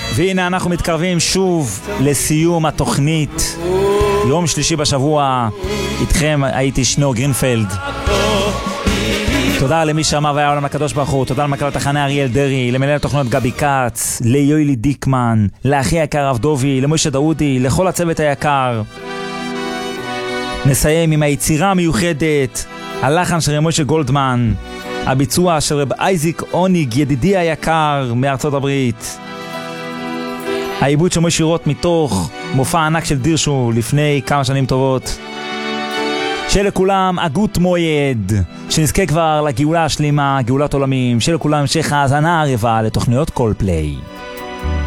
והנה אנחנו מתקרבים שוב לסיום התוכנית. יום שלישי בשבוע, איתכם הייתי שניאור גרינפלד. תודה למי שאמר והיה עולם לקדוש ברוך הוא, תודה למנכ"ל התחנה אריאל דרי, למנהל התוכניות גבי כץ, ליואלי דיקמן, לאחי היקר הרב דובי, למשה דאודי, לכל הצוות היקר. נסיים עם היצירה המיוחדת, הלחן של משה גולדמן, הביצוע של רב אייזיק אוניג, ידידי היקר מארצות הברית, העיבוד של משה רוט מתוך מופע ענק של דירשו לפני כמה שנים טובות. שלכולם אגות מויד, שנזכה כבר לגאולה השלימה, גאולת עולמים. שלכולם המשך האזנה ערבה לתוכניות קולפליי.